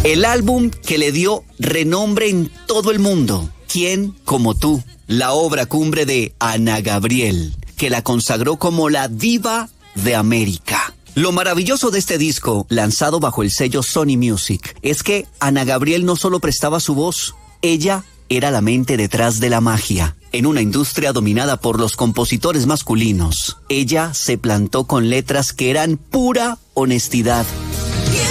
El álbum que le dio renombre en todo el mundo. ¿Quién como tú? La obra cumbre de Ana Gabriel, que la consagró como la diva de América. Lo maravilloso de este disco, lanzado bajo el sello Sony Music, es que Ana Gabriel no solo prestaba su voz, ella era la mente detrás de la magia. En una industria dominada por los compositores masculinos, ella se plantó con letras que eran pura honestidad,